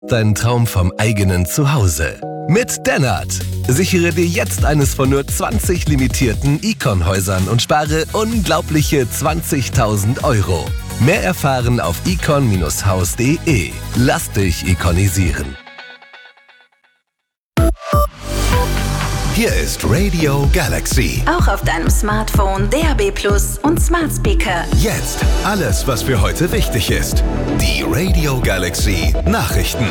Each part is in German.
Dein Traum vom eigenen Zuhause. Mit Dennert. Sichere dir jetzt eines von nur 20 limitierten Icon-Häusern und spare unglaubliche 20.000 Euro. Mehr erfahren auf icon-haus.de. Lass dich ikonisieren. Hier ist Radio Galaxy. Auch auf deinem Smartphone, DAB+ und Smart Speaker. Jetzt alles, was für heute wichtig ist. Die Radio Galaxy Nachrichten.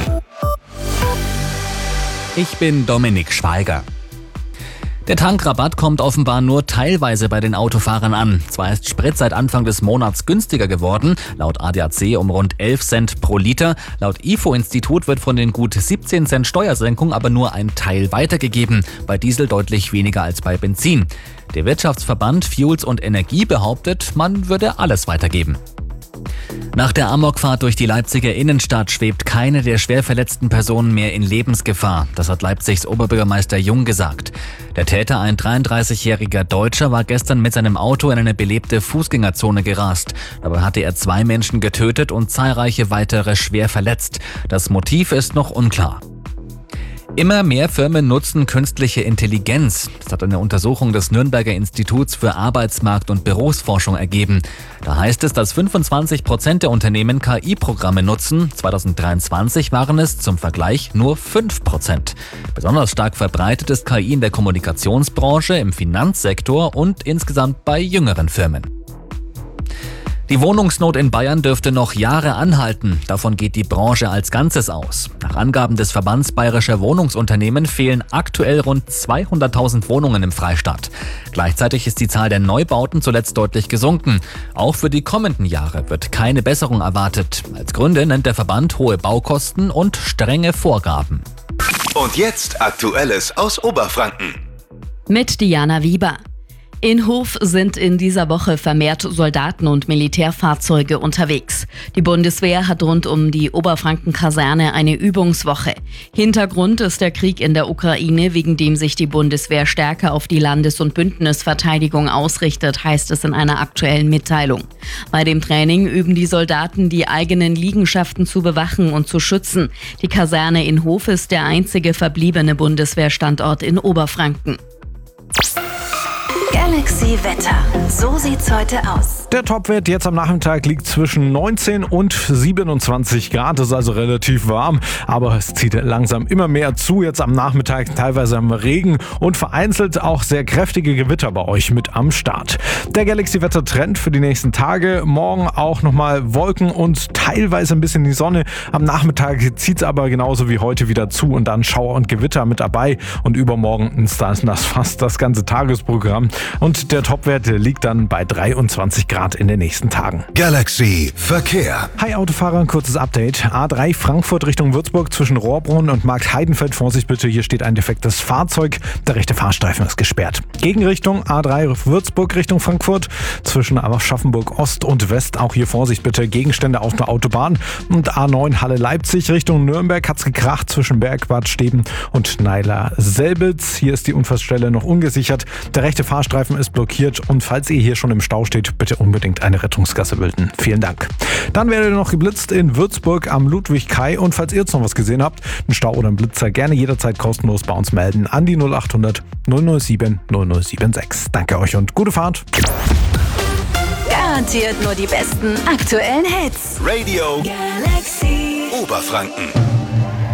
Ich bin Dominik Schweiger. Der Tankrabatt kommt offenbar nur teilweise bei den Autofahrern an. Zwar ist Sprit seit Anfang des Monats günstiger geworden, laut ADAC um rund 11 Cent pro Liter. Laut IFO-Institut wird von den gut 17 Cent Steuersenkung aber nur ein Teil weitergegeben, bei Diesel deutlich weniger als bei Benzin. Der Wirtschaftsverband Fuels und Energie behauptet, man würde alles weitergeben. Nach der Amokfahrt durch die Leipziger Innenstadt schwebt keine der schwer verletzten Personen mehr in Lebensgefahr. Das hat Leipzigs Oberbürgermeister Jung gesagt. Der Täter, ein 33-jähriger Deutscher, war gestern mit seinem Auto in eine belebte Fußgängerzone gerast. Dabei hatte er 2 Menschen getötet und zahlreiche weitere schwer verletzt. Das Motiv ist noch unklar. Immer mehr Firmen nutzen künstliche Intelligenz. Das hat eine Untersuchung des Nürnberger Instituts für Arbeitsmarkt- und Berufsforschung ergeben. Da heißt es, dass 25% der Unternehmen KI-Programme nutzen. 2023 waren es zum Vergleich nur 5%. Besonders stark verbreitet ist KI in der Kommunikationsbranche, im Finanzsektor und insgesamt bei jüngeren Firmen. Die Wohnungsnot in Bayern dürfte noch Jahre anhalten. Davon geht die Branche als Ganzes aus. Nach Angaben des Verbands Bayerischer Wohnungsunternehmen fehlen aktuell rund 200.000 Wohnungen im Freistaat. Gleichzeitig ist die Zahl der Neubauten zuletzt deutlich gesunken. Auch für die kommenden Jahre wird keine Besserung erwartet. Als Gründe nennt der Verband hohe Baukosten und strenge Vorgaben. Und jetzt Aktuelles aus Oberfranken. Mit Diana Wieber. In Hof sind in dieser Woche vermehrt Soldaten und Militärfahrzeuge unterwegs. Die Bundeswehr hat rund um die Oberfranken-Kaserne eine Übungswoche. Hintergrund ist der Krieg in der Ukraine, wegen dem sich die Bundeswehr stärker auf die Landes- und Bündnisverteidigung ausrichtet, heißt es in einer aktuellen Mitteilung. Bei dem Training üben die Soldaten, die eigenen Liegenschaften zu bewachen und zu schützen. Die Kaserne in Hof ist der einzige verbliebene Bundeswehrstandort in Oberfranken. Galaxy Wetter. So sieht's heute aus. Der Topwert jetzt am Nachmittag liegt zwischen 19 und 27 Grad. Das ist also relativ warm, aber es zieht langsam immer mehr zu. Jetzt am Nachmittag teilweise am Regen und vereinzelt auch sehr kräftige Gewitter bei euch mit am Start. Der Galaxy-Wetter-Trend für die nächsten Tage. Morgen auch nochmal Wolken und teilweise ein bisschen die Sonne. Am Nachmittag zieht es aber genauso wie heute wieder zu und dann Schauer und Gewitter mit dabei. Und übermorgen ist das fast das ganze Tagesprogramm. Und der Topwert liegt dann bei 23 Grad in den nächsten Tagen. Galaxy Verkehr. Hi Autofahrer, ein kurzes Update. A3 Frankfurt Richtung Würzburg zwischen Rohrbrunn und Markt Heidenfeld. Vorsicht bitte, hier steht ein defektes Fahrzeug. Der rechte Fahrstreifen ist gesperrt. Gegenrichtung A3 Würzburg Richtung Frankfurt zwischen Aschaffenburg Ost und West. Auch hier Vorsicht bitte, Gegenstände auf der Autobahn. Und A9 Halle Leipzig Richtung Nürnberg hat's gekracht zwischen Bergbad Steben und Neiler-Selbitz. Hier ist die Unfallstelle noch ungesichert. Der rechte Fahrstreifen ist blockiert und falls ihr hier schon im Stau steht, bitte unbedingt eine Rettungsgasse bilden. Vielen Dank. Dann werdet ihr noch geblitzt in Würzburg am Ludwig-Kai und falls ihr jetzt noch was gesehen habt, einen Stau oder einen Blitzer, gerne jederzeit kostenlos bei uns melden an die 0800 007 0076. Danke euch und gute Fahrt. Garantiert nur die besten aktuellen Hits. Radio Galaxy Oberfranken.